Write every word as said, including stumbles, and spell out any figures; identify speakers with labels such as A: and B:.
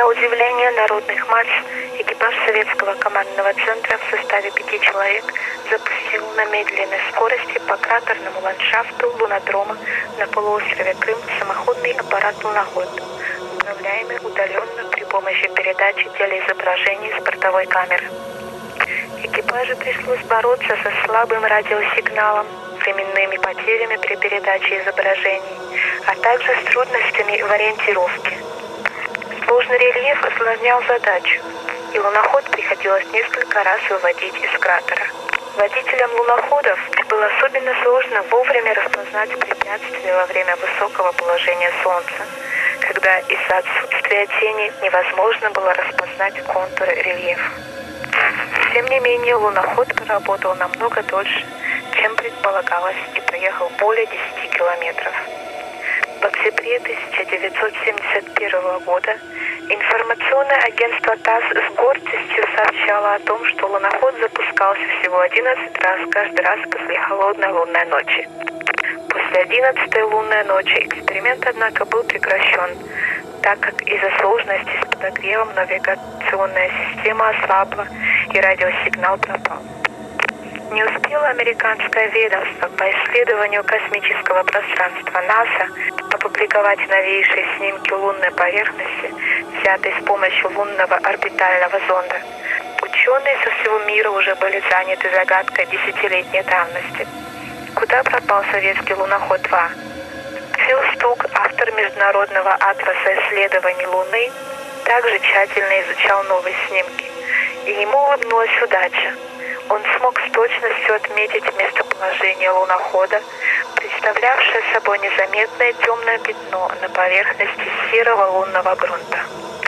A: удивлению народных масс, экипаж советского командного центра в составе пяти человек запустил на медленной скорости по кратерному ландшафту лунодрома на полуострове Крым самоходный аппарат «Луноход», управляемый удаленно при помощи передачи телеизображений с бортовой камеры. Экипажу пришлось бороться со слабым радиосигналом, временными потерями при передаче изображений, а также с трудностями в ориентировке. Сложный рельеф осложнял задачу, и луноход приходилось несколько раз выводить из кратера. Водителям луноходов было особенно сложно вовремя распознать препятствия во время высокого положения Солнца, когда из-за отсутствия тени невозможно было распознать контуры рельефа. Тем не менее, луноход проработал намного дольше, чем предполагалось, и проехал более десяти километров. В октябре тысяча девятьсот семьдесят первого года информационное агентство ТАСС с гордостью сообщало о том, что луноход запускался всего одиннадцать раз каждый раз после холодной лунной ночи. После одиннадцатой лунной ночи эксперимент, однако, был прекращен, так как из-за сложности с подогревом навигационная система ослабла и радиосигнал пропал. Не успело американское ведомство по исследованию космического пространства НАСА опубликовать новейшие снимки лунной поверхности, взятые с помощью лунного орбитального зонда. Ученые со всего мира уже были заняты загадкой десятилетней давности. Куда пропал советский луноход-два? Фил Стук, автор Международного атласа исследований Луны, также тщательно изучал новые снимки, и ему улыбнулась удача. Он смог с точностью отметить местоположение лунохода, представлявшее собой незаметное темное пятно на поверхности серого лунного грунта.